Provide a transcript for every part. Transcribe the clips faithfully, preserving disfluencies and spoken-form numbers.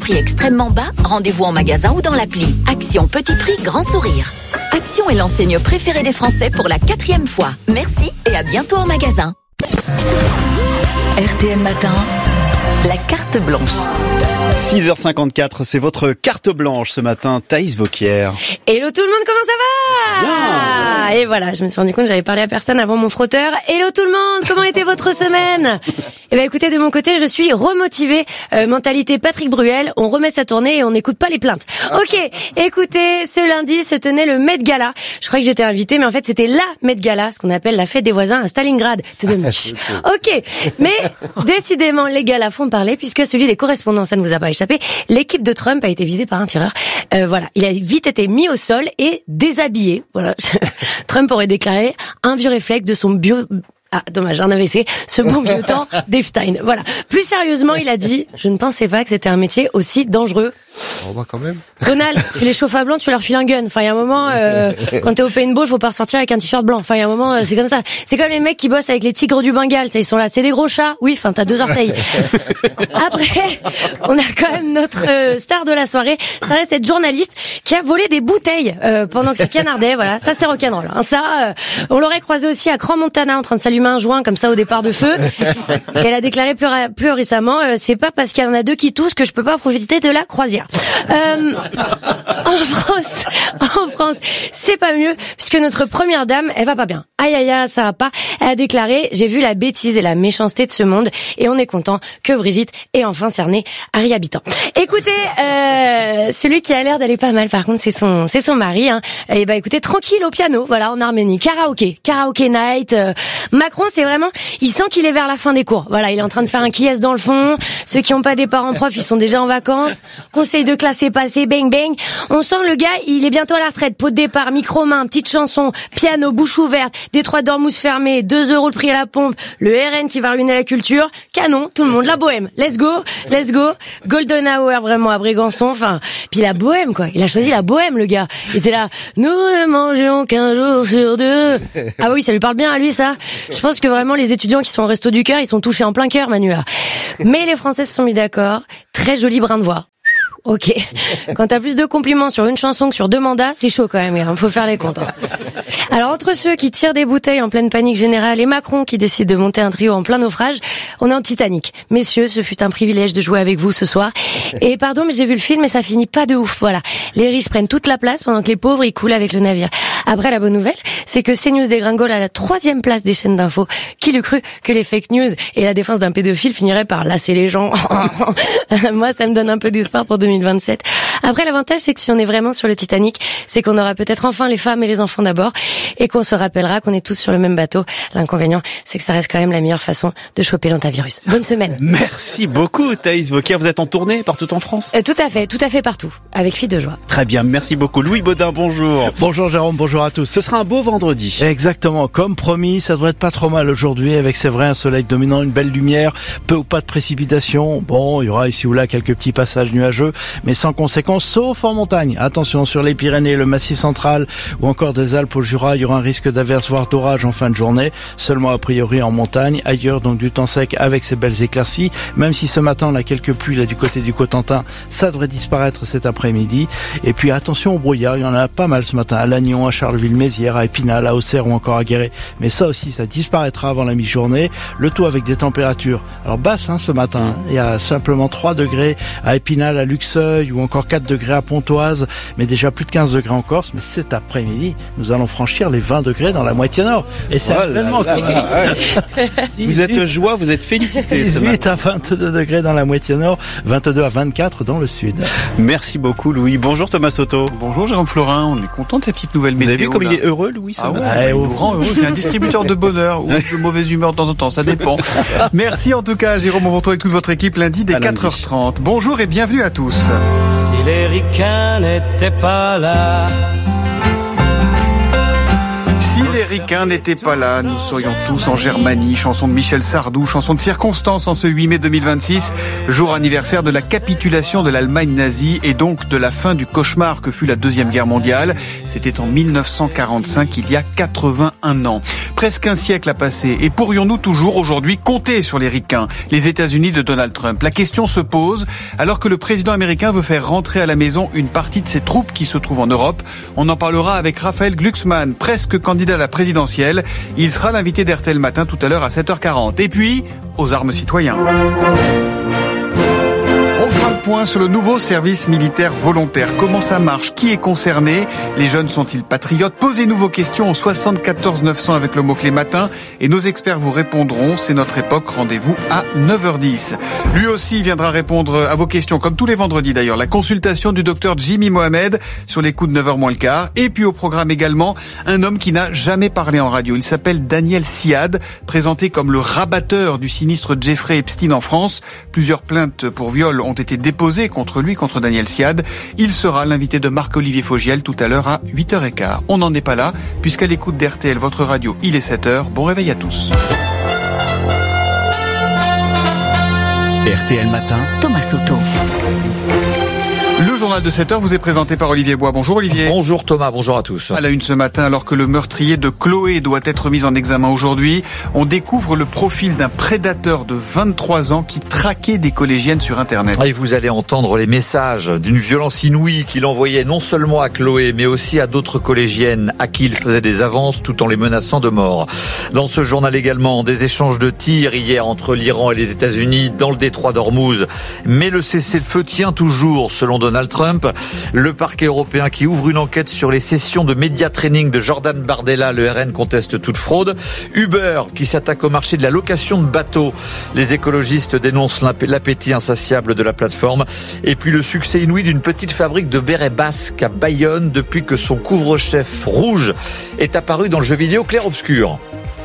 prix extrêmement bas, rendez-vous en magasin ou dans l'appli. Action petit prix, grand sourire. Action est l'enseigne préférée des Français pour la quatrième fois. Merci et à bientôt en magasin. R T L Matin, la carte blanche. six heures cinquante-quatre, c'est votre carte blanche ce matin, Thaïs Vauquier. Hello tout le monde, comment ça va? Bien. Et voilà, je me suis rendu compte que j'avais parlé à personne avant mon frotteur. Hello tout le monde, comment était votre semaine? Eh ben écoutez, de mon côté, je suis remotivée. Euh, mentalité Patrick Bruel, on remet sa tournée et on n'écoute pas les plaintes. Ok, écoutez, ce lundi se tenait le Met Gala. Je croyais que j'étais invitée, mais en fait c'était la Met Gala, ce qu'on appelle la fête des voisins à Stalingrad. Ok, mais décidément les galas font parler puisque celui des correspondants, ça ne vous a pas échappé. L'équipe de Trump a été visée par un tireur. Euh, voilà, il a vite été mis au sol et déshabillé. Voilà, Trump aurait déclaré un vieux réflexe de son bio. Ah, dommage, un A V C, ce bon vieux temps d'Epstein. Voilà. Plus sérieusement, il a dit, je ne pensais pas que c'était un métier aussi dangereux. On va quand même. Donald, tu les chauffes à blanc, tu leur files un gun. Enfin, il y a un moment, euh, quand t'es au paintball, faut pas ressortir avec un t-shirt blanc. Enfin, il y a un moment, euh, c'est comme ça. C'est comme les mecs qui bossent avec les tigres du Bengale. Ils sont là, c'est des gros chats. Oui, enfin, t'as deux orteils. Après, on a quand même notre euh, star de la soirée. Ça reste cette journaliste qui a volé des bouteilles euh, pendant que ça canardait. Voilà, ça c'est rock'n'roll. Hein. Ça, euh, on l'aurait croisé aussi à Crans-Montana en train de s'allumer un joint comme ça au départ de feu. Et elle a déclaré plus, ra- plus récemment, euh, c'est pas parce qu'il y en a deux qui toussent que je peux pas profiter de la croisière. Euh, en France, en France, c'est pas mieux puisque notre première dame, elle va pas bien. Aïe aïe aïe, ça va pas. Elle a déclaré, j'ai vu la bêtise et la méchanceté de ce monde et on est content que Brigitte ait enfin cerné Harry Habitant. Écoutez, euh, celui qui a l'air d'aller pas mal, par contre, c'est son, c'est son mari. Hein. Et bah écoutez, tranquille au piano, voilà, en Arménie, karaoké, karaoké night. Euh, Macron, c'est vraiment, il sent qu'il est vers la fin des cours. Voilà, il est en train de faire un qui est dans le fond. Ceux qui ont pas des parents profs, ils sont déjà en vacances. Conseil de classe est passé, bang bang. On sent le gars, il est bientôt à la retraite. Pot de départ, micro main, petite chanson, piano, bouche ouverte, Détroit d'Ormuz fermé, deux euros le prix à la pompe, le R N qui va ruiner la culture. Canon, tout le monde, la bohème. Let's go, let's go. Golden Hour vraiment à Brégançon. Enfin, puis la bohème quoi. Il a choisi la bohème le gars. Il était là. Nous ne mangeons qu'un jour sur deux. Ah oui, ça lui parle bien à lui ça. Je pense que vraiment les étudiants qui sont au resto du cœur, ils sont touchés en plein cœur, Manu là. Mais les Français se sont mis d'accord. Très joli brin de voix. Ok. Quand t'as plus de compliments sur une chanson que sur deux mandats, c'est chaud quand même, il faut faire les comptes. Hein. Alors entre ceux qui tirent des bouteilles en pleine panique générale et Macron qui décide de monter un trio en plein naufrage, on est en Titanic. Messieurs, ce fut un privilège de jouer avec vous ce soir. Et pardon, mais j'ai vu le film et ça finit pas de ouf, voilà. Les riches prennent toute la place pendant que les pauvres ils coulent avec le navire. Après, la bonne nouvelle, c'est que CNews dégringole à la troisième place des chaînes d'infos. Qui l'eût cru que les fake news et la défense d'un pédophile finiraient par lasser les gens? Moi, ça me donne un peu d'espoir pour deux mille vingt-sept. Après, l'avantage, c'est que si on est vraiment sur le Titanic, c'est qu'on aura peut-être enfin les femmes et les enfants d'abord, et qu'on se rappellera qu'on est tous sur le même bateau. L'inconvénient, c'est que ça reste quand même la meilleure façon de choper l'antivirus. Bonne semaine. Merci beaucoup, Thaïs Vauquier. Vous êtes en tournée partout en France? euh, Tout à fait, tout à fait partout, avec Fille de joie. Très bien, merci beaucoup. Louis Baudin, bonjour. Bonjour Jérôme, bonjour à tous. Ce sera un beau vendredi. Exactement, comme promis, ça devrait être pas trop mal aujourd'hui, avec c'est vrai un soleil dominant, une belle lumière, peu ou pas de précipitations. Bon, il y aura ici ou là quelques petits passages nuageux, mais sans conséquence, sauf en montagne. Attention, sur les Pyrénées, le Massif central ou encore des Alpes au Jura, il y aura un risque d'averse voire d'orage en fin de journée, seulement a priori en montagne. Ailleurs, donc du temps sec avec ces belles éclaircies, même si ce matin on a quelques pluies là du côté du Cotentin, ça devrait disparaître cet après-midi. Et puis attention au brouillard, il y en a pas mal ce matin à Lannion, à Charleville-Mézières, à Épinal, à Auxerre ou encore à Guéret. Mais ça aussi, ça disparaîtra avant la mi-journée. Le tout avec des températures alors basses hein, ce matin. Il y a simplement trois degrés à Épinal, à Luxeuil ou encore quatre degrés à Pontoise, mais déjà plus de quinze degrés en Corse. Mais cet après-midi, nous allons franchir les vingt degrés dans la moitié nord. Et c'est oh vraiment là là, ouais. Vous êtes joie, vous êtes félicité. dix-huit à vingt-deux degrés dans la moitié nord, vingt-deux à vingt-quatre dans le sud. Merci beaucoup Louis. Bonjour Thomas Soto. Bonjour Jérôme Florin, on est content de ces petites nouvelles météo. Vous avez vu comme là. il est heureux Louis ce ah matin. ouais, il nous rend heureux, c'est un distributeur de bonheur ou de mauvaise humeur de temps en temps, ça dépend. Merci en tout cas Jérôme, on vous retrouve avec toute votre équipe lundi dès quatre heures trente. Bonjour et bienvenue à tous. Si les ricains n'étaient pas là. Si les les ricains n'étaient pas là, nous serions tous en Germanie. Chanson de Michel Sardou, chanson de circonstance en ce huit mai deux mille vingt-six, jour anniversaire de la capitulation de l'Allemagne nazie et donc de la fin du cauchemar que fut la Deuxième Guerre mondiale. C'était en mille neuf cent quarante-cinq, il y a quatre-vingt-un ans. Presque un siècle a passé et pourrions-nous toujours aujourd'hui compter sur les ricains, les États-Unis de Donald Trump? La question se pose alors que le président américain veut faire rentrer à la maison une partie de ses troupes qui se trouvent en Europe. On en parlera avec Raphaël Glucksmann, presque candidat à la présidentielle. Il sera l'invité d'R T L Matin tout à l'heure à sept heures quarante. Et puis, aux armes citoyens. On fera le point sur le nouveau service militaire volontaire. Comment ça marche? Qui est concerné? Les jeunes sont-ils patriotes? Posez-nous vos questions au soixante-quatorze neuf cents avec le mot-clé matin et nos experts vous répondront. C'est notre époque. Rendez-vous à neuf heures dix. Lui aussi viendra répondre à vos questions, comme tous les vendredis d'ailleurs. La consultation du docteur Jimmy Mohamed sur les coups de neuf heures moins le quart. Et puis au programme également, un homme qui n'a jamais parlé en radio. Il s'appelle Daniel Siad, présenté comme le rabatteur du sinistre Jeffrey Epstein en France. Plusieurs plaintes pour viol ont été déposées contre lui, contre Daniel Siad. Il sera l'invité de Marc-Olivier Fogiel tout à l'heure à huit heures quinze. On n'en est pas là, puisqu'à l'écoute d'R T L, votre radio, il est sept heures. Bon réveil à tous. R T L Matin, Thomas Soto. Le journal de sept heures vous est présenté par Olivier Bois. Bonjour Olivier. Bonjour Thomas, bonjour à tous. À la une ce matin, alors que le meurtrier de Chloé doit être mis en examen aujourd'hui, on découvre le profil d'un prédateur de vingt-trois ans qui traquait des collégiennes sur Internet. Et vous allez entendre les messages d'une violence inouïe qu'il envoyait non seulement à Chloé, mais aussi à d'autres collégiennes à qui il faisait des avances tout en les menaçant de mort. Dans ce journal également, des échanges de tirs hier entre l'Iran et les États-Unis dans le détroit d'Ormuz. Mais le cessez-le-feu tient toujours, selon Donald Trump. Le parquet européen qui ouvre une enquête sur les sessions de média training de Jordan Bardella, le R N conteste toute fraude. Uber qui s'attaque au marché de la location de bateaux. Les écologistes dénoncent l'appétit insatiable de la plateforme. Et puis le succès inouï d'une petite fabrique de bérets basques à Bayonne depuis que son couvre-chef rouge est apparu dans le jeu vidéo Clair-Obscur.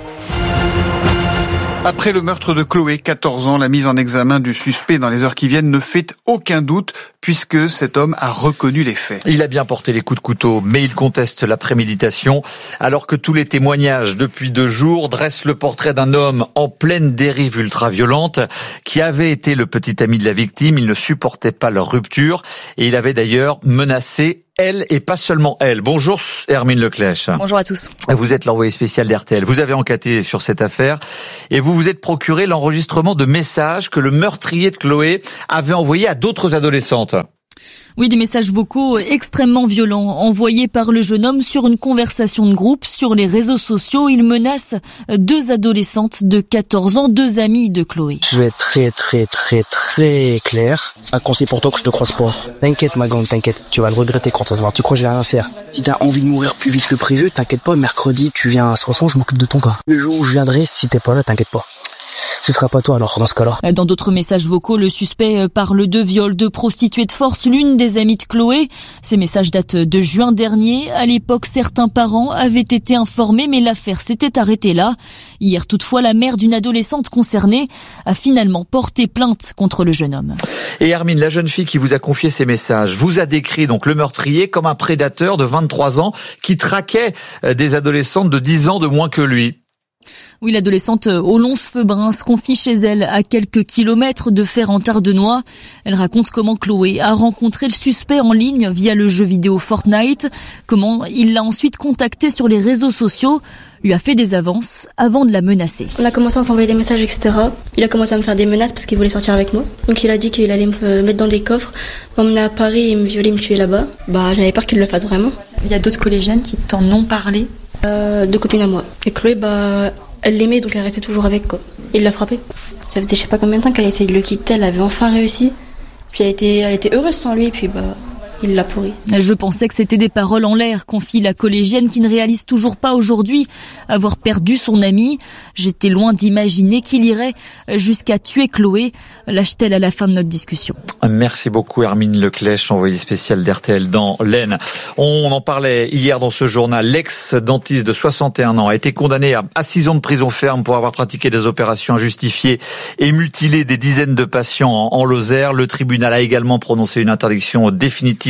Après le meurtre de Chloé, quatorze ans, la mise en examen du suspect dans les heures qui viennent ne fait aucun doute puisque cet homme a reconnu les faits. Il a bien porté les coups de couteau, mais il conteste la préméditation, alors que tous les témoignages depuis deux jours dressent le portrait d'un homme en pleine dérive ultra-violente qui avait été le petit ami de la victime. Il ne supportait pas leur rupture et il avait d'ailleurs menacé elle et pas seulement elle. Bonjour Hermine Leclèche. Bonjour à tous. Vous êtes l'envoyé spécial d'R T L. Vous avez enquêté sur cette affaire et vous vous êtes procuré l'enregistrement de messages que le meurtrier de Chloé avait envoyés à d'autres adolescentes. Oui, des messages vocaux extrêmement violents envoyés par le jeune homme sur une conversation de groupe sur les réseaux sociaux. Il menace deux adolescentes de quatorze ans, deux amies de Chloé. Je vais être très très très très clair. Un conseil pour toi que je te croise pas. T'inquiète ma grande, t'inquiète. Tu vas le regretter quand ça se voit. Tu crois que j'ai rien à faire. Si t'as envie de mourir plus vite que prévu, t'inquiète pas. Mercredi, tu viens à Soissons, je m'occupe de ton cas. Le jour où je viendrai, si t'es pas là, t'inquiète pas. Ce sera pas toi alors dans ce cas-là. Dans d'autres messages vocaux, le suspect parle de viol, de prostituée de force, l'une des amies de Chloé. Ces messages datent de juin dernier. À l'époque, certains parents avaient été informés, mais l'affaire s'était arrêtée là. Hier, toutefois, la mère d'une adolescente concernée a finalement porté plainte contre le jeune homme. Et Hermine, la jeune fille qui vous a confié ces messages, vous a décrit donc le meurtrier comme un prédateur de vingt-trois ans qui traquait des adolescentes de dix ans de moins que lui. Oui, l'adolescente aux longs cheveux bruns se confie chez elle à quelques kilomètres de Fer-en-Tardenois. Elle raconte comment Chloé a rencontré le suspect en ligne via le jeu vidéo Fortnite, comment il l'a ensuite contacté sur les réseaux sociaux, lui a fait des avances avant de la menacer. On a commencé à s'envoyer des messages, et cetera. Il a commencé à me faire des menaces parce qu'il voulait sortir avec moi. Donc il a dit qu'il allait me mettre dans des coffres, m'emmener à Paris et me violer, me tuer là-bas. Bah j'avais peur qu'il le fasse vraiment. Il y a d'autres collégiennes qui t'en ont parlé? Euh, deux copines à moi. Et Chloé, bah, elle l'aimait, donc elle restait toujours avec, quoi. Il l'a frappée. Ça faisait je sais pas combien de temps qu'elle essayait de le quitter, elle avait enfin réussi. Puis elle était, elle était heureuse sans lui, et puis bah, il l'a pourri. Je pensais que c'était des paroles en l'air, confie la collégienne qui ne réalise toujours pas aujourd'hui avoir perdu son amie. J'étais loin d'imaginer qu'il irait jusqu'à tuer Chloé, lâche-t-elle à la fin de notre discussion. Merci beaucoup Hermine Leclèche, envoyée spéciale d'R T L dans l'Aisne. On en parlait hier dans ce journal. L'ex-dentiste de soixante et un ans a été condamné à six ans de prison ferme pour avoir pratiqué des opérations injustifiées et mutilé des dizaines de patients en Lozère. Le tribunal a également prononcé une interdiction définitive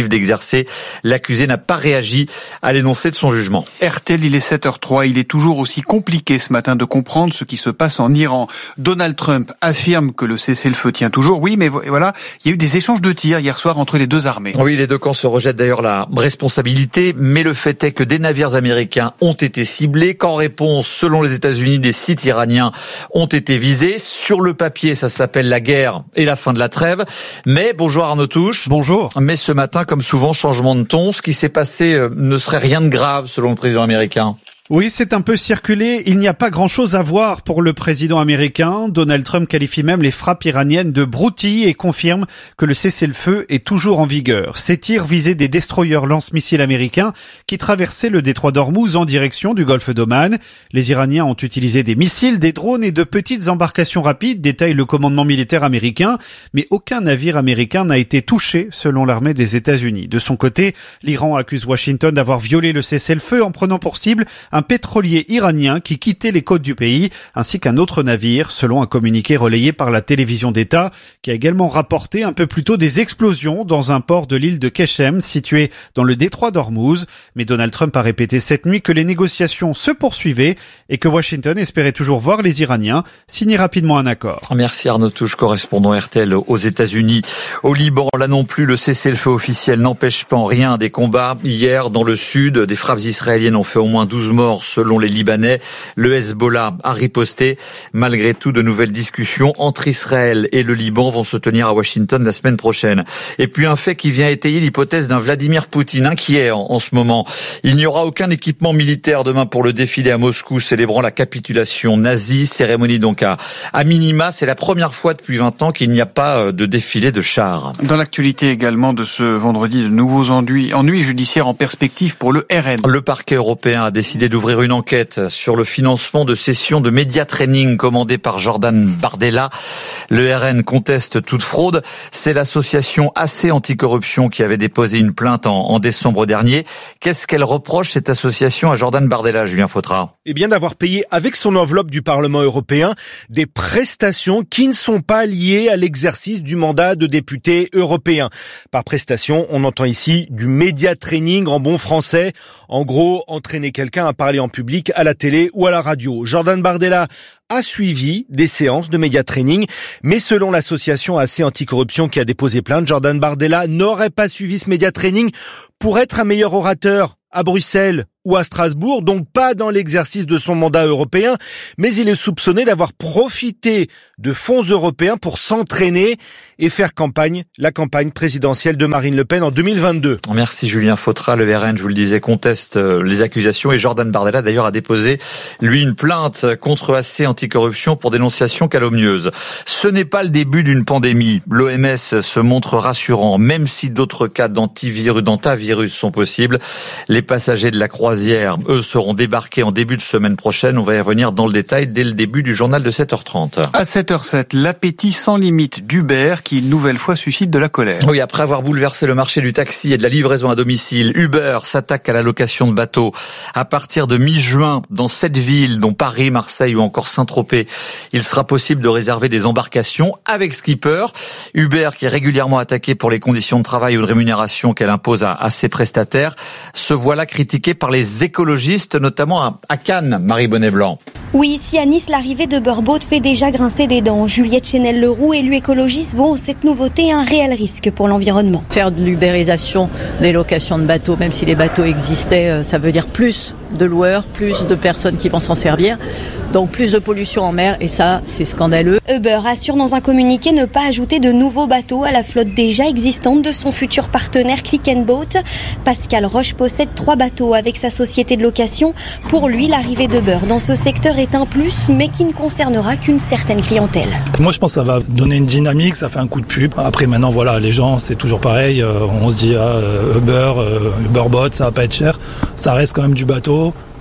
tentative d'exercer. L'accusé n'a pas réagi à l'énoncé de son jugement. R T L, il est sept heures trois. Il est toujours aussi compliqué ce matin de comprendre ce qui se passe en Iran. Donald Trump affirme que le cessez-le-feu tient toujours. Oui, mais voilà, il y a eu des échanges de tirs hier soir entre les deux armées. Oui, les deux camps se rejettent d'ailleurs la responsabilité, mais le fait est que des navires américains ont été ciblés, qu'en réponse, selon les États-Unis, des sites iraniens ont été visés. Sur le papier, ça s'appelle la guerre et la fin de la trêve. Mais, bonjour Arnaud Touche. Bonjour. Mais ce matin, comme souvent, changement de ton. Ce qui s'est passé euh, ne serait rien de grave, selon le président américain. Oui, c'est un peu circulé. Il n'y a pas grand-chose à voir pour le président américain. Donald Trump qualifie même les frappes iraniennes de broutilles et confirme que le cessez-le-feu est toujours en vigueur. Ces tirs visaient des destroyers lance-missiles américains qui traversaient le détroit d'Ormuz en direction du golfe d'Oman. Les Iraniens ont utilisé des missiles, des drones et de petites embarcations rapides, détaille le commandement militaire américain. Mais aucun navire américain n'a été touché, selon l'armée des États-Unis. De son côté, l'Iran accuse Washington d'avoir violé le cessez-le-feu en prenant pour cible un pétrolier iranien qui quittait les côtes du pays, ainsi qu'un autre navire, selon un communiqué relayé par la télévision d'État, qui a également rapporté un peu plus tôt des explosions dans un port de l'île de Keshem, situé dans le détroit d'Ormuz. Mais Donald Trump a répété cette nuit que les négociations se poursuivaient et que Washington espérait toujours voir les Iraniens signer rapidement un accord. Merci Arnaud Touche, correspondant R T L aux États-Unis. Au Liban, là non plus, le cessez-le-feu officiel n'empêche pas en rien des combats. Hier, dans le sud, des frappes israéliennes ont fait au moins douze morts selon les Libanais. Le Hezbollah a riposté. Malgré tout, de nouvelles discussions entre Israël et le Liban vont se tenir à Washington la semaine prochaine. Et puis un fait qui vient étayer l'hypothèse d'un Vladimir Poutine inquiet en, en ce moment. Il n'y aura aucun équipement militaire demain pour le défilé à Moscou célébrant la capitulation nazie. Cérémonie donc à, à minima. C'est la première fois depuis vingt ans qu'il n'y a pas de défilé de chars. Dans l'actualité également de ce vendredi, de nouveaux ennuis, ennuis judiciaires en perspective pour le R N. Le parquet européen a décidé d'ouvrir une enquête sur le financement de sessions de média training commandées par Jordan Bardella. Le R N conteste toute fraude. C'est l'association A C Anticorruption qui avait déposé une plainte en, en décembre dernier. Qu'est-ce qu'elle reproche, cette association, à Jordan Bardella, Julien Fautra? Eh bien, d'avoir payé avec son enveloppe du Parlement européen des prestations qui ne sont pas liées à l'exercice du mandat de député européen. Par prestation, on entend ici du média training en bon français. En gros, entraîner quelqu'un à parler en public, à la télé ou à la radio. Jordan Bardella a suivi des séances de média training, mais selon l'association A C Anticorruption qui a déposé plainte, Jordan Bardella n'aurait pas suivi ce média training pour être un meilleur orateur à Bruxelles ou à Strasbourg, donc pas dans l'exercice de son mandat européen, mais il est soupçonné d'avoir profité de fonds européens pour s'entraîner et faire campagne, la campagne présidentielle de Marine Le Pen en deux mille vingt-deux. Merci Julien Fautra. Le R N, je vous le disais, conteste les accusations et Jordan Bardella d'ailleurs a déposé, lui, une plainte contre A C Anticorruption pour dénonciation calomnieuse. Ce n'est pas le début d'une pandémie. L'O M S se montre rassurant, même si d'autres cas d'antivirus, d'antavirus sont possibles. Les passagers de la croisière, eux, seront débarqués en début de semaine prochaine. On va y revenir dans le détail dès le début du journal de sept heures trente. À sept heures sept, l'appétit sans limite d'Uber qui, une nouvelle fois, suscite de la colère. Oui, après avoir bouleversé le marché du taxi et de la livraison à domicile, Uber s'attaque à la location de bateaux. À partir de mi-juin, dans sept villes, dont Paris, Marseille ou encore Saint-Tropez, il sera possible de réserver des embarcations avec skipper. Uber, qui est régulièrement attaqué pour les conditions de travail ou de rémunération qu'elle impose à, à ses prestataires, se voilà critiqué par les écologistes, notamment à, à Cannes, Marie Bonnet-Blanc. Oui, ici à Nice, l'arrivée de Uberboat fait déjà grincer des dents. Juliette Chenel-Leroux, élue écologiste, vont cette nouveauté un réel risque pour l'environnement. Faire de l'ubérisation des locations de bateaux, même si les bateaux existaient, ça veut dire plus de loueurs, plus de personnes qui vont s'en servir. Donc plus de pollution en mer et ça, c'est scandaleux. Uber assure dans un communiqué ne pas ajouter de nouveaux bateaux à la flotte déjà existante de son futur partenaire Click and Boat. Pascal Roche possède trois bateaux avec sa société de location. Pour lui, l'arrivée d'Uber dans ce secteur est un plus, mais qui ne concernera qu'une certaine clientèle. Moi, je pense que ça va donner une dynamique, ça fait un coup de pub. Après, maintenant, voilà, les gens, c'est toujours pareil. Euh, on se dit, ah, Uber, euh, Uberbot, ça va pas être cher. Ça reste quand même du bateau.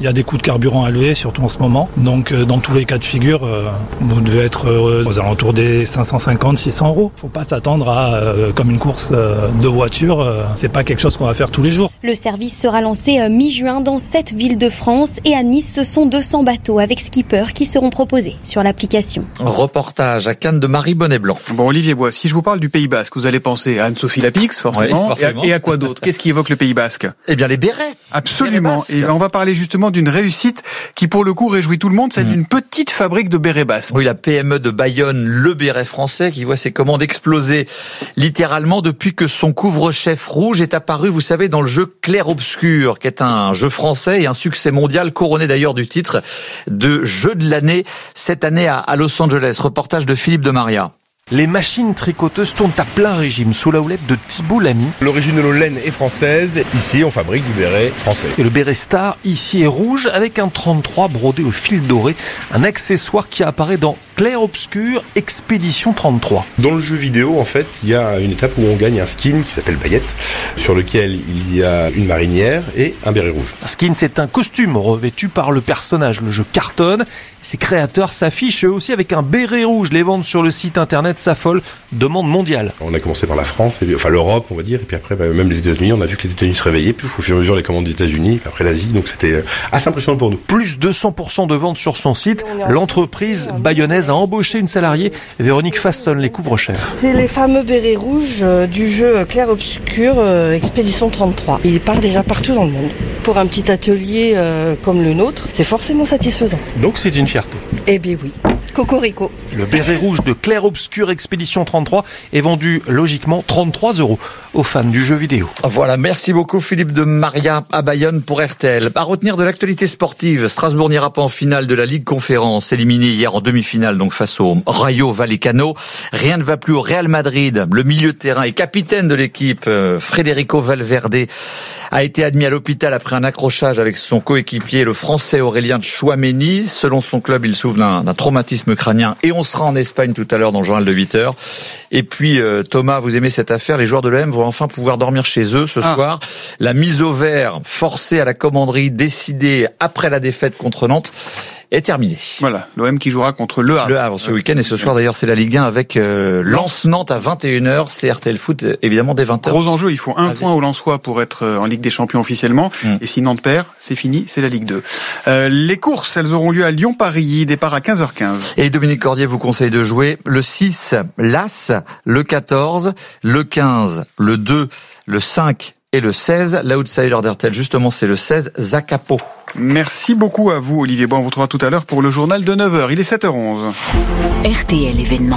Il y a des coûts de carburant élevés, surtout en ce moment. Donc dans tous les cas de figure, euh, vous devez être euh, aux alentours des cinq cent cinquante à six cents euros. Faut pas s'attendre à, euh, comme une course euh, de voiture, euh, c'est pas quelque chose qu'on va faire tous les jours. Le service sera lancé euh, mi-juin dans sept villes de France et à Nice, ce sont deux cents bateaux avec skipper qui seront proposés sur l'application. Reportage à Cannes de Marie Bonnet-Blanc. Bon, Olivier Bois, si je vous parle du Pays Basque, vous allez penser à Anne-Sophie Lapix, forcément, Oui, forcément. Et, à, et à quoi d'autre? Qu'est-ce qui évoque le Pays Basque? Eh bien, les bérets. Absolument. Et on va parler justement d'une réussite qui, pour le coup, réjouit tout le monde, celle mmh. d'une petite fabrique de bérets basques. Oui, la P M E de Bayonne, le béret français, qui voit ses commandes exploser littéralement depuis que son couvre-chef rouge est apparu, vous savez, dans le jeu Clair-Obscur, qui est un jeu français et un succès mondial, couronné d'ailleurs du titre de jeu de l'année cette année à Los Angeles. Reportage de Philippe de Maria. Les machines tricoteuses tournent à plein régime sous la houlette de Thibault Lamy. L'origine de nos laines est française. Ici, on fabrique du béret français. Et le béret star, ici, est rouge avec un trente-trois brodé au fil doré. Un accessoire qui apparaît dans Clair-Obscur Expédition trente-trois. Dans le jeu vidéo, en fait, il y a une étape où on gagne un skin qui s'appelle Paillette, sur lequel il y a une marinière et un béret rouge. Un skin, c'est un costume revêtu par le personnage. Le jeu cartonne. Ses créateurs s'affichent eux aussi avec un béret rouge. Les ventes sur le site internet s'affolent. Demande mondiale. On a commencé par la France, et, enfin l'Europe, on va dire, et puis après, bah, même les États-Unis. On a vu que les États-Unis se réveillaient, puis au fur et à mesure les commandes des États-Unis, puis après l'Asie. Donc c'était assez impressionnant pour nous. Plus de cent pour cent de ventes sur son site. L'entreprise bayonnaise a embauché une salariée. Véronique façonne les couvre-chefs. C'est les fameux bérets rouges euh, du jeu Clair-Obscur euh, Expédition trente-trois. Il part déjà partout dans le monde. Pour un petit atelier euh, comme le nôtre, c'est forcément satisfaisant. Donc c'est une fierté. Eh bien oui. Cocorico. Le béret rouge de Clair-Obscur Expédition trente-trois est vendu logiquement trente-trois euros aux fans du jeu vidéo. Voilà, merci beaucoup Philippe de Maria à Bayonne pour R T L. À retenir de l'actualité sportive, Strasbourg n'ira pas en finale de la Ligue Conférence, éliminé hier en demi-finale donc face au Rayo Vallecano. Rien ne va plus au Real Madrid. Le milieu de terrain et capitaine de l'équipe, Federico Valverde, a été admis à l'hôpital après un accrochage avec son coéquipier, le Français Aurélien Tchouaméni. Selon son club, il souffre d'un, d'un traumatisme crânien. Et on sera en Espagne tout à l'heure dans le journal de huit heures. Et puis, euh, Thomas, vous aimez cette affaire. Les joueurs de l'O M vont enfin pouvoir dormir chez eux ce ah. soir. La mise au vert forcée à la commanderie, décidée après la défaite contre Nantes, est terminé. Voilà, l'O M qui jouera contre Le Havre. Le Havre ce week-end, et ce soir d'ailleurs c'est la Ligue un avec euh, Lens-Nantes à vingt et une heures, c'est R T L Foot évidemment dès vingt heures. Gros enjeu, il faut un avec... point aux Lensois pour être en Ligue des Champions officiellement, mm. et si Nantes perd, c'est fini, c'est la Ligue deux. Euh, les courses, elles auront lieu à Lyon-Paris, départ à quinze heures quinze. Et Dominique Cordier vous conseille de jouer le six, l'As, le quatorze, le quinze, le deux, le cinq et le seize. L'outsider d'R T L justement c'est le seize, Zacapo. Merci beaucoup à vous Olivier Bois, on vous retrouvera tout à l'heure pour le journal de neuf heures, il est sept heures onze. R T L événement.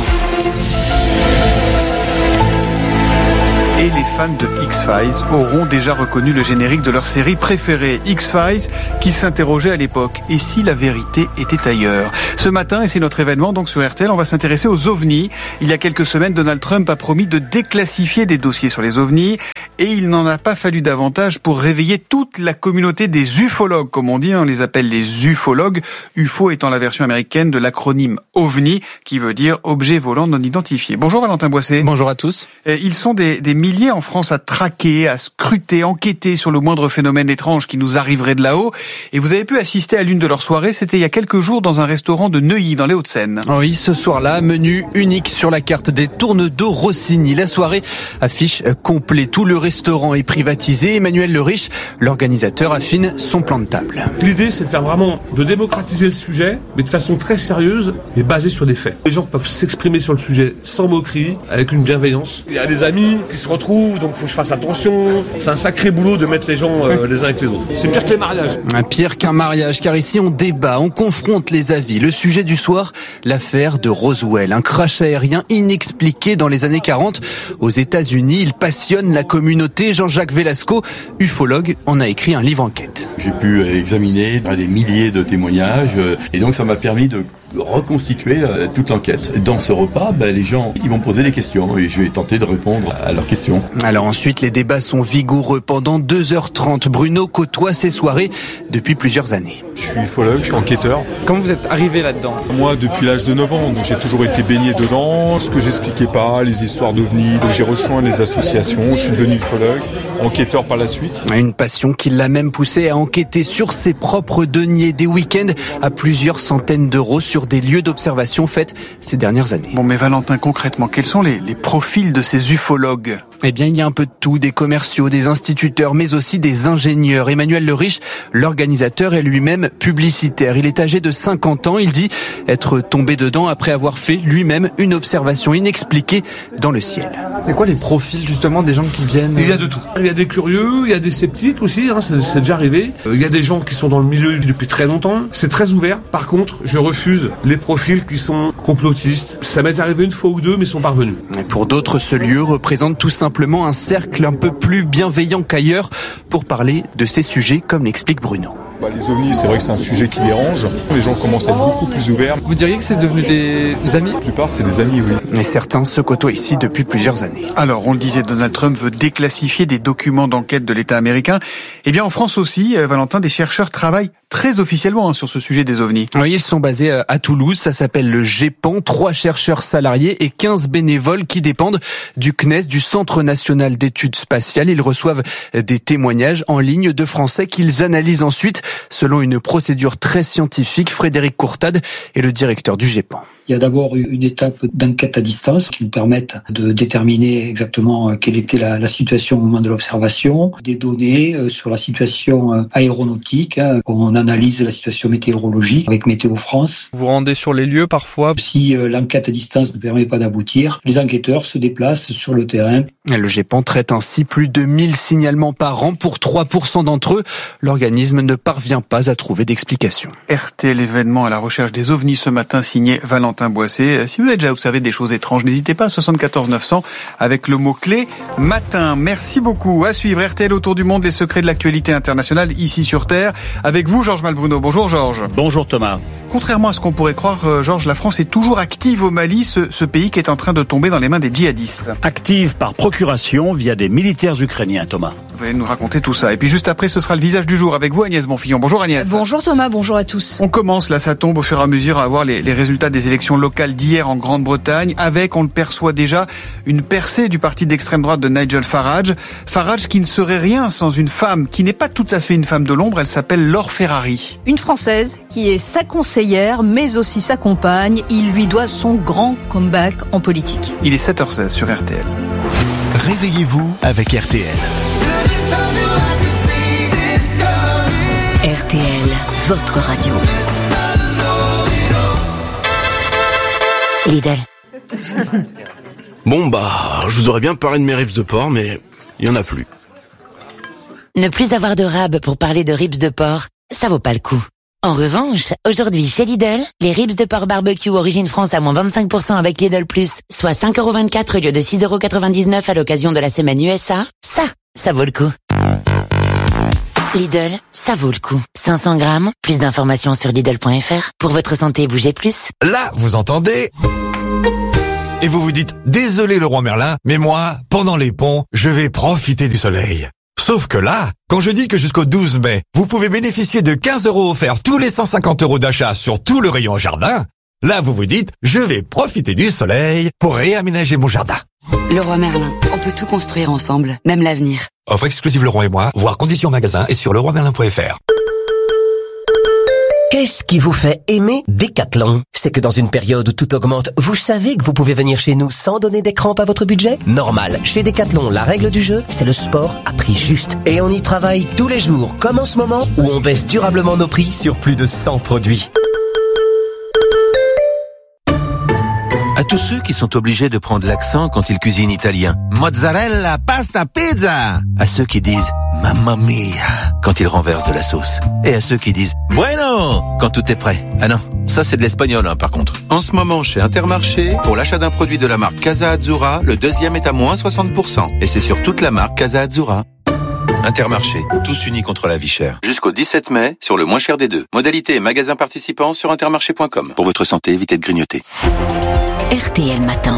Et les fans de X-Files auront déjà reconnu le générique de leur série préférée, X-Files, qui s'interrogeait à l'époque. Et si la vérité était ailleurs? Ce matin, et c'est notre événement donc sur R T L, on va s'intéresser aux ovnis. Il y a quelques semaines, Donald Trump a promis de déclassifier des dossiers sur les ovnis. Et il n'en a pas fallu davantage pour réveiller toute la communauté des ufologues, comme on dit, on les appelle les ufologues, U F O étant la version américaine de l'acronyme OVNI, qui veut dire objet volant non identifié. Bonjour Valentin Boisset. Bonjour à tous. Ils sont des, des milliers en France à traquer, à scruter, enquêter sur le moindre phénomène étrange qui nous arriverait de là-haut. Et vous avez pu assister à l'une de leurs soirées, c'était il y a quelques jours dans un restaurant de Neuilly, dans les Hauts-de-Seine. Oui, ce soir-là, menu unique sur la carte des tournes d'eau Rossini. La soirée affiche complet, tout le restaurant est privatisé. Emmanuel Le Riche, l'organisateur, affine son plan de table. L'idée, c'est de faire vraiment, de démocratiser le sujet, mais de façon très sérieuse et basée sur des faits. Les gens peuvent s'exprimer sur le sujet sans moquerie, avec une bienveillance. Il y a des amis qui se retrouvent, donc il faut que je fasse attention. C'est un sacré boulot de mettre les gens euh, les uns avec les autres. C'est pire que les mariages. Pire qu'un mariage, car ici on débat, on confronte les avis. Le sujet du soir, l'affaire de Roswell, un crash aérien inexpliqué dans les années quarante. Aux États-Unis, il passionne la communauté. Jean-Jacques Velasco, ufologue, en a écrit un livre enquête. J'ai pu examiner des milliers de témoignages et donc ça m'a permis de reconstituer euh, toute l'enquête. Dans ce repas, ben, les gens ils vont poser des questions et je vais tenter de répondre à leurs questions. Alors ensuite, les débats sont vigoureux pendant deux heures trente. Bruno côtoie ces soirées depuis plusieurs années. Je suis ufologue, je suis enquêteur. Comment vous êtes arrivé là-dedans? Moi, depuis l'âge de neuf ans, donc j'ai toujours été baigné dedans. Ce que j'expliquais pas, les histoires d'ovnis. Donc j'ai rejoint les associations, je suis devenu ufologue, enquêteur par la suite. Une passion qui l'a même poussé à enquêter sur ses propres deniers, des week-ends à plusieurs centaines d'euros sur des lieux d'observation faits ces dernières années. Bon, mais Valentin, concrètement, quels sont les, les profils de ces ufologues? Eh bien, il y a un peu de tout, des commerciaux, des instituteurs, mais aussi des ingénieurs. Emmanuel Le Riche, l'organisateur, est lui-même publicitaire. Il est âgé de cinquante ans. Il dit être tombé dedans après avoir fait lui-même une observation inexpliquée dans le ciel. C'est quoi les profils justement des gens qui viennent? Il y a de tout. Il y a des curieux, il y a des sceptiques aussi, hein, c'est, c'est déjà arrivé. Il y a des gens qui sont dans le milieu depuis très longtemps. C'est très ouvert. Par contre, je refuse les profils qui sont complotistes. Ça m'est arrivé une fois ou deux, mais ils sont parvenus. Et pour d'autres, ce lieu représente tout simplement un cercle un peu plus bienveillant qu'ailleurs pour parler de ces sujets, comme l'explique Bruno. Bah, les ovnis, c'est vrai que c'est un sujet qui dérange. Les gens commencent à être beaucoup plus ouverts. Vous diriez que c'est devenu des amis? La plupart, c'est des amis, oui. Mais certains se côtoient ici depuis plusieurs années. Alors, on le disait, Donald Trump veut déclassifier des documents d'enquête de l'État américain. Eh bien, en France aussi, euh, Valentin, des chercheurs travaillent très officiellement hein, sur ce sujet des ovnis. Oui, ils sont basés à Toulouse, ça s'appelle le GEPAN, trois chercheurs salariés et quinze bénévoles qui dépendent du C N E S, du Centre National d'Études Spatiales. Ils reçoivent des témoignages en ligne de Français qu'ils analysent ensuite selon une procédure très scientifique. Frédéric Courtade est le directeur du GEPAN. Il y a d'abord une étape d'enquête à distance qui nous permettent de déterminer exactement quelle était la, la situation au moment de l'observation, des données sur la situation aéronautique. On analyse la situation météorologique avec Météo France. Vous vous rendez sur les lieux parfois? Si l'enquête à distance ne permet pas d'aboutir, les enquêteurs se déplacent sur le terrain. Le GEPAN traite ainsi plus de mille signalements par an. Pour trois pour cent d'entre eux, l'organisme ne parvient pas à trouver d'explication. R T L événement à la recherche des ovnis ce matin, signé Valentin Boissé. Si vous avez déjà observé des choses étranges, n'hésitez pas à soixante-quatorze neuf cents avec le mot-clé matin. Merci beaucoup. À suivre R T L autour du monde, les secrets de l'actualité internationale ici sur Terre. Avec vous, Georges Malbruno. Bonjour Georges. Bonjour Thomas. Contrairement à ce qu'on pourrait croire, Georges, la France est toujours active au Mali, ce, ce pays qui est en train de tomber dans les mains des djihadistes. Active par procuration via des militaires ukrainiens, Thomas. Vous allez nous raconter tout ça. Et puis juste après, ce sera le visage du jour avec vous, Agnès Bonfillon. Bonjour Agnès. Bonjour Thomas, bonjour à tous. On commence, là ça tombe au fur et à mesure à avoir les, les résultats des élections locales d'hier en Grande-Bretagne, avec, on le perçoit déjà, une percée du parti d'extrême droite de Nigel Farage. Farage qui ne serait rien sans une femme qui n'est pas tout à fait une femme de l'ombre, elle s'appelle Laure Ferrari. Une Française qui est sa conseillère, mais aussi sa compagne. Il lui doit son grand comeback en politique. Il est sept heures seize sur R T L. Réveillez-vous avec R T L. R T L, votre radio. Lidl. Bon bah, je vous aurais bien parlé de mes ribs de porc, mais il y en a plus. Ne plus avoir de rab pour parler de ribs de porc, ça vaut pas le coup. En revanche, aujourd'hui chez Lidl, les ribs de porc barbecue origine France à moins vingt-cinq pour cent avec Lidl Plus, soit cinq euros vingt-quatre au lieu de six euros quatre-vingt-dix-neuf à l'occasion de la semaine U S A, ça, ça vaut le coup. Lidl, ça vaut le coup. cinq cents grammes, plus d'informations sur Lidl point F R. Pour votre santé, bougez plus. Là, vous entendez ? Et vous vous dites, désolé le roi Merlin, mais moi, pendant les ponts, je vais profiter du soleil. Sauf que là, quand je dis que jusqu'au douze mai, vous pouvez bénéficier de quinze euros offerts tous les cent cinquante euros d'achat sur tout le rayon jardin, là vous vous dites, je vais profiter du soleil pour réaménager mon jardin. Le roi Merlin, on peut tout construire ensemble, même l'avenir. Offre exclusive Leroy et moi, voir conditions magasin et sur leroy merlin point F R. Qu'est-ce qui vous fait aimer Décathlon? C'est que dans une période où tout augmente, vous savez que vous pouvez venir chez nous sans donner des crampes à votre budget? Normal. Chez Décathlon, la règle du jeu, c'est le sport à prix juste. Et on y travaille tous les jours, comme en ce moment, où on baisse durablement nos prix sur plus de cent produits. À tous ceux qui sont obligés de prendre l'accent quand ils cuisinent italien. Mozzarella, pasta, pizza. À ceux qui disent mamma mia quand ils renversent de la sauce. Et à ceux qui disent bueno quand tout est prêt. Ah non, ça c'est de l'espagnol hein, par contre. En ce moment chez Intermarché, pour l'achat d'un produit de la marque Casa Azzurra, le deuxième est à moins soixante pour cent. Et c'est sur toute la marque Casa Azzurra. Intermarché, tous unis contre la vie chère. Jusqu'au dix-sept mai, sur le moins cher des deux. Modalité et magasins participants sur intermarché point com. Pour votre santé, évitez de grignoter. R T L Matin.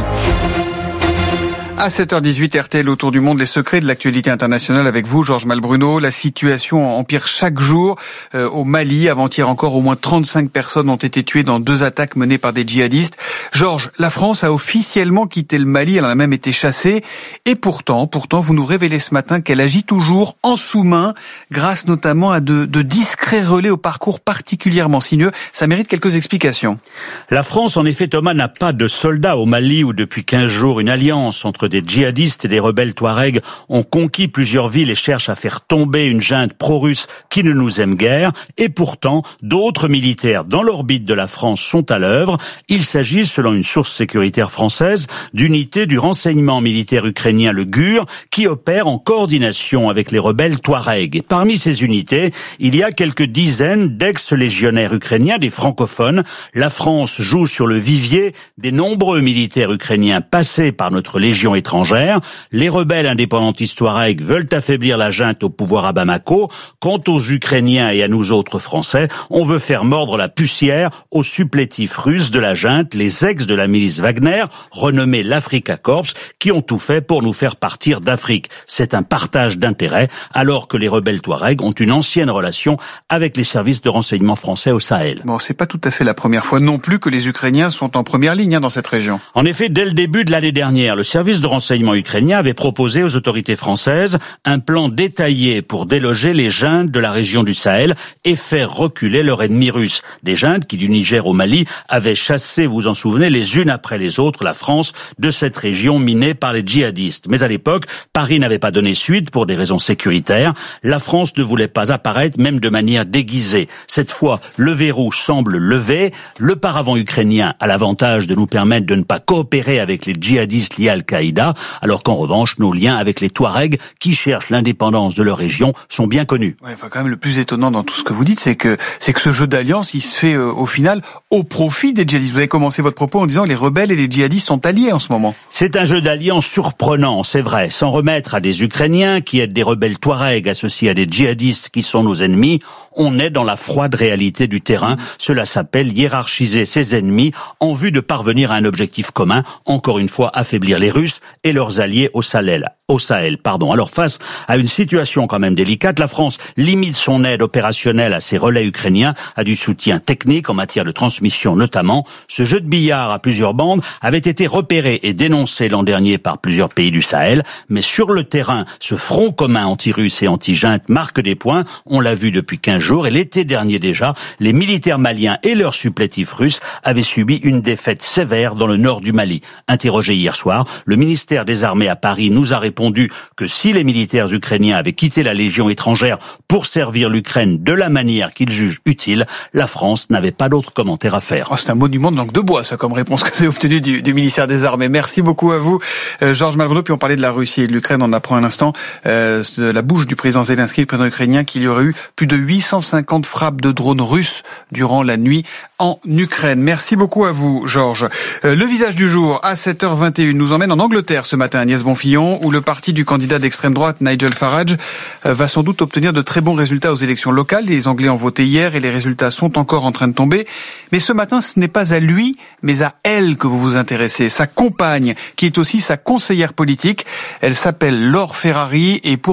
À sept heures dix-huit, R T L autour du monde, les secrets de l'actualité internationale avec vous, Georges Malbruno. La situation empire chaque jour. Euh, au Mali, avant-hier encore, au moins trente-cinq personnes ont été tuées dans deux attaques menées par des djihadistes. Georges, la France a officiellement quitté le Mali, elle en a même été chassée. Et pourtant, pourtant, vous nous révélez ce matin qu'elle agit toujours en sous-main, grâce notamment à de, de discrets relais au parcours particulièrement sinueux. Ça mérite quelques explications. La France, en effet, Thomas, n'a pas de soldats au Mali où depuis quinze jours, une alliance entre des djihadistes et des rebelles touaregs ont conquis plusieurs villes et cherchent à faire tomber une junte pro-russe qui ne nous aime guère. Et pourtant, d'autres militaires dans l'orbite de la France sont à l'œuvre. Il s'agit, selon une source sécuritaire française, d'unités du renseignement militaire ukrainien, le G U R, qui opèrent en coordination avec les rebelles touaregs. Et parmi ces unités, il y a quelques dizaines d'ex-légionnaires ukrainiens, des francophones. La France joue sur le vivier des nombreux militaires ukrainiens passés par notre légion étrangère. Les rebelles indépendantistes touaregs veulent affaiblir la junte au pouvoir à Bamako. Quant aux Ukrainiens et à nous autres Français, on veut faire mordre la poussière aux supplétifs russes de la junte, les ex de la milice Wagner, renommés l'Afrika Corps, qui ont tout fait pour nous faire partir d'Afrique. C'est un partage d'intérêts, alors que les rebelles touaregs ont une ancienne relation avec les services de renseignement français au Sahel. Bon, c'est pas tout à fait la première fois non plus que les Ukrainiens sont en première ligne hein, dans cette région. En effet, dès le début de l'année dernière, le service de renseignement ukrainien avait proposé aux autorités françaises un plan détaillé pour déloger les juntes de la région du Sahel et faire reculer leur ennemi russe. Des juntes qui, du Niger au Mali, avaient chassé, vous vous en souvenez, les unes après les autres, la France de cette région minée par les djihadistes. Mais à l'époque, Paris n'avait pas donné suite pour des raisons sécuritaires. La France ne voulait pas apparaître, même de manière déguisée. Cette fois, le verrou semble levé. Le paravent ukrainien a l'avantage de nous permettre de ne pas coopérer avec les djihadistes liés à Al-Qaïda, alors qu'en revanche, nos liens avec les Touaregs, qui cherchent l'indépendance de leur région, sont bien connus. Ouais, enfin, quand même, le plus étonnant dans tout ce que vous dites, c'est que c'est que ce jeu d'alliance, il se fait euh, au final au profit des djihadistes. Vous avez commencé votre propos en disant que les rebelles et les djihadistes sont alliés en ce moment. C'est un jeu d'alliance surprenant, c'est vrai. Sans remettre à des Ukrainiens qui aident des rebelles Touaregs associés à des djihadistes qui sont nos ennemis, on est dans la froide réalité du terrain. Cela s'appelle hiérarchiser ses ennemis en vue de parvenir à un objectif commun, encore une fois affaiblir les Russes et leurs alliés au Sahel. Au Sahel, pardon. Alors face à une situation quand même délicate, la France limite son aide opérationnelle à ses relais ukrainiens, à du soutien technique en matière de transmission notamment. Ce jeu de billard à plusieurs bandes avait été repéré et dénoncé l'an dernier par plusieurs pays du Sahel, mais sur le terrain, ce front commun anti-russe et anti-junte marque des points. On l'a vu depuis quinze jours et l'été dernier déjà, les militaires maliens et leurs supplétifs russes avaient subi une défaite sévère dans le nord du Mali. Interrogé hier soir, le ministère des Armées à Paris nous a répondu que si les militaires ukrainiens avaient quitté la Légion étrangère pour servir l'Ukraine de la manière qu'ils jugent utile, la France n'avait pas d'autre commentaire à faire. Oh, c'est un monument de langue de bois, ça, comme réponse que c'est obtenu du, du ministère des Armées. Merci beaucoup à vous, euh, Georges Malbruno. Puis on parlait de la Russie et de l'Ukraine. On apprend un instant euh, de la bouche du président Zelensky, le président ukrainien, qu'il y aurait eu plus de huit cent cinquante frappes de drones russes durant la nuit en Ukraine. Merci beaucoup à vous, Georges. Euh, le visage du jour, à sept heures vingt et une, nous emmène en Angleterre ce matin, Agnès Bonfillon, où le parti du candidat d'extrême droite, Nigel Farage, euh, va sans doute obtenir de très bons résultats aux élections locales. Les Anglais ont voté hier et les résultats sont encore en train de tomber. Mais ce matin, ce n'est pas à lui, mais à elle que vous vous intéressez. Sa compagne, qui est aussi sa conseillère politique. Elle s'appelle Laure Ferrari et pour